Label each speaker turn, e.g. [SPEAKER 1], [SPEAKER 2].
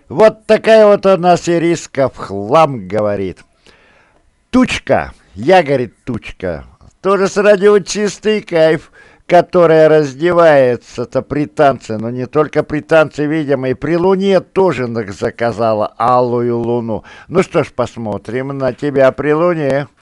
[SPEAKER 1] Вот такая вот у нас ириска в хлам, говорит. Тучка, я, говорит, тучка, тоже сродил чистый кайф, которая раздевается-то при танце, но не только при танце, видимо, и при луне тоже заказала алую луну. Ну что ж, посмотрим на тебя при луне.